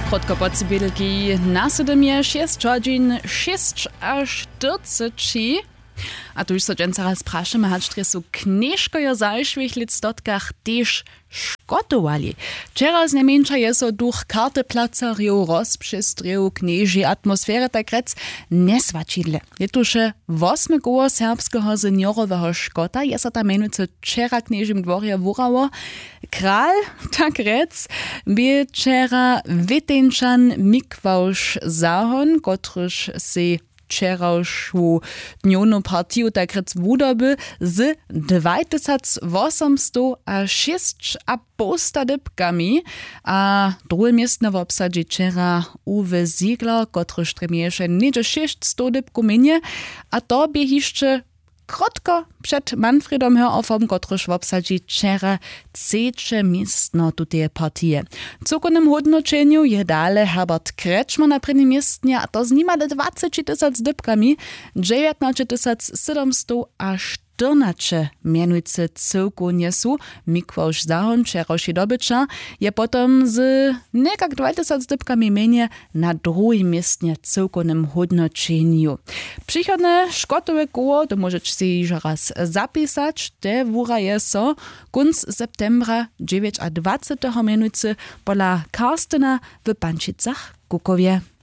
Krótko po cybelki nasleduje 6 godzin 6:40. A tu już so dżęcara spraszamy, hać tresu kniżko o zajszwych listotkach też szkotowali. Teraz najmniejsza jest o duch karty placariów rozprzestrył knieży atmosferę tak rec neswačidle. Je tu še 8 koło serbskiego seniorowego szkota, jest ta menujcy wczera knieżym dworze wurało. Kral, tak rec, był wczera Wittenczan Mikvausz Zahon, kotryż se wczorajszą dniową partię tak rec wudoby z 2806 apostadybkami, a drugie miejsce w obsadzie wczera Uwe Ziegler, kotryż tremieše niedzie 600 dybku minie, a to by jeszcze krótko przed Manfredom Hörofom, kotryż w obsadzie wczera trzecie miejsce na tej partii. W cukonym hodnoczeniu je dalej Herbert Kretschmann na prvním miejscu, a to z nima 20 000 dybkami, 19 700 a 14 mianujcy cyłku niesu. Mikvausz Zahon, wczorajszy dobycza, je potom z nekak 20 dybkami mienie na drugim miejscu cyłkonym hodnoczeniu. Przychodne szkotowe koło, to możecie si już raz zapisać, te wura je so kunc septembra 29 mianujcy pola Karstena w Pančicach Kukowie.